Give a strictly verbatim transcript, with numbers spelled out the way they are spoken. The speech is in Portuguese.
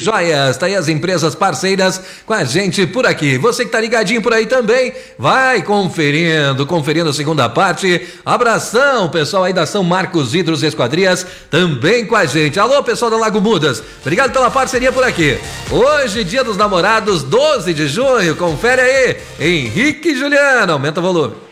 Joias. Tá aí as empresas parceiras com a gente por aqui. Você que tá ligadinho por aí também, vai conferindo, conferindo a segunda parte. Abração, pessoal aí da São Marcos Hidros Esquadrias, também com a gente. Alô, pessoal da Lago Mudas, obrigado pela parceria por aqui. Hoje, dia dos namorados, doze de junho, confere aí, Henrique e Juliana, aumenta o volume.